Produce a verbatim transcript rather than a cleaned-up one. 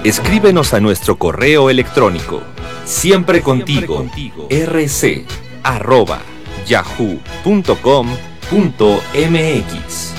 Escríbenos a nuestro correo electrónico siempre contigo rc arroba yahoo punto com punto mx.